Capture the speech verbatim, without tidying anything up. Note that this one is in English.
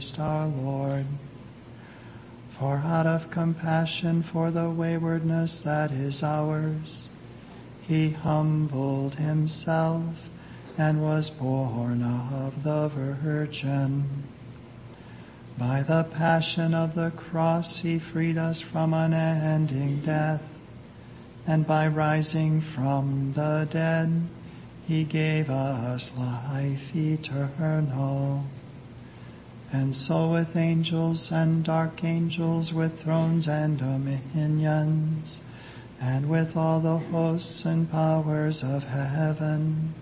our Lord. For out of compassion for the waywardness that is ours, he humbled himself and was born of the Virgin. By the passion of the cross he freed us from unending death, and by rising from the dead he gave us life eternal. And so with angels and archangels, with thrones and dominions, and with all the hosts and powers of heaven,